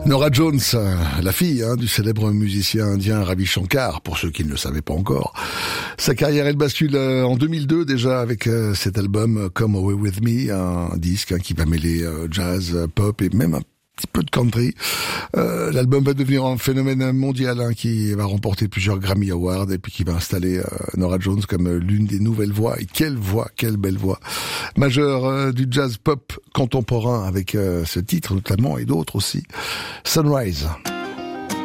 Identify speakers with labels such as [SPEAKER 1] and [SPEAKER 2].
[SPEAKER 1] Nora Jones, la fille du célèbre musicien indien Ravi Shankar, pour ceux qui ne le savaient pas encore. Sa carrière, elle bascule en 2002 déjà avec cet album Come Away With Me, un disque qui va mêler jazz, pop et même un petit peu de country. L'album va devenir un phénomène mondial qui va remporter plusieurs Grammy Awards et puis qui va installer Nora Jones comme l'une des nouvelles voix. Et quelle voix, quelle belle voix majeure du jazz pop contemporain avec ce titre notamment et d'autres aussi. Sunrise.